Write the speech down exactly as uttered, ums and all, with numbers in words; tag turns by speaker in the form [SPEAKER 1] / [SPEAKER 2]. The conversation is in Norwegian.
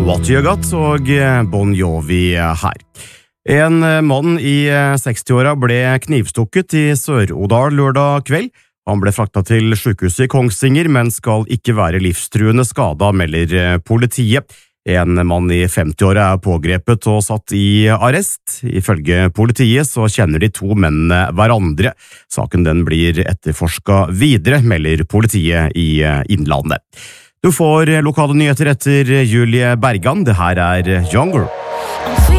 [SPEAKER 1] What You Got og Bon Jovi her. En mann i sekstiåra ble knivstukket i Sør-Odal lørdag kveld. Han ble frakta til sykehuset i Kongsvinger, men skal ikke være livstruende skada, melder politiet. En mann i femtiåra er pågrepet og satt i arrest. Ifølge politiet så kjenner de to mennene hverandre. Saken den blir etterforsket videre, melder politiet i Innlandet. Du får lokale nyheter etter Julie Bergan. Det her er Younger.